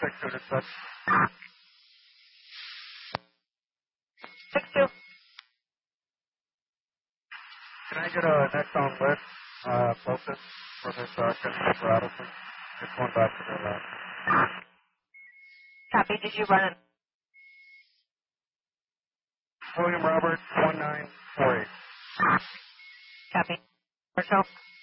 6-2 dispatch. 6-2. Can I get a next on list focus for this Kensington for Addison? Just going back to the left. Copy. Did you run it? William Robert 1948. Copy. Marshall.